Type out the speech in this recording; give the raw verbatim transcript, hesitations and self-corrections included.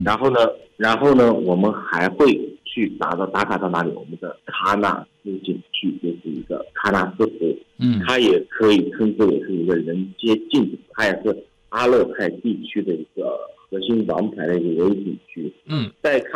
然后呢，然后呢，我们还会去打到打卡到哪里？我们的喀纳斯景区就是一个喀纳斯湖， 嗯， 它也可以称之为是一个人间净土，它也是阿勒泰地区的一个核心王牌的一个游景区。 嗯， 在